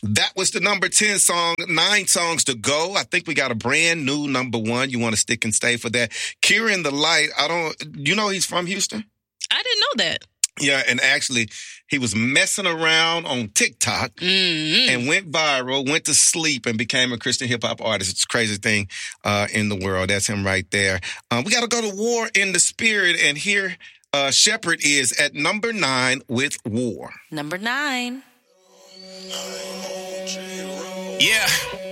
That was the number 10 song. 9 songs to go. I think we got a brand new number 1. You want to stick and stay for that. Kieran the Light, he's from Houston? I didn't know that. Yeah, and actually, he was messing around on TikTok and went viral, went to sleep, and became a Christian hip-hop artist. It's the craziest thing in the world. That's him right there. We got to go to War in the Spirit, and here Shepherd is at number 9 with War. Number 9. Yeah.